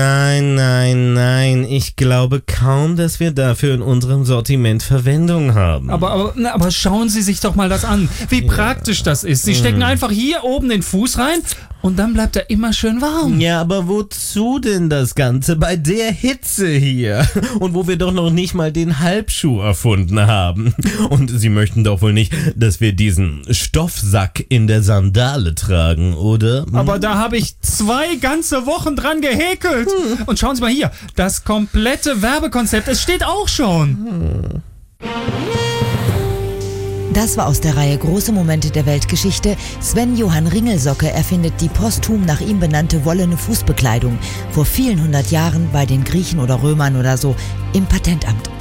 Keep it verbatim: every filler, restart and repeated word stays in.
Nein, nein, nein. Ich glaube kaum, dass wir dafür in unserem Sortiment Verwendung haben. Aber, aber, na, aber schauen Sie sich doch mal das an, wie ja. praktisch das ist. Sie stecken einfach hier oben den Fuß rein und dann bleibt er immer schön warm. Ja, aber wozu denn das Ganze bei der Hitze hier? Und wo wir doch noch nicht mal den Halbschuh erfunden haben. Und Sie möchten doch wohl nicht, dass wir diesen Stoffsack in der Sandale tragen, oder? Hm? Aber da habe ich zwei ganze Wochen dran gehäkelt. Hm. Und schauen Sie mal hier, das komplette Werbekonzept, es steht auch schon. Hm. Das war aus der Reihe Große Momente der Weltgeschichte. Sven Johann Ringelsocke erfindet die posthum nach ihm benannte wollene Fußbekleidung. Vor vielen hundert Jahren bei den Griechen oder Römern oder so im Patentamt.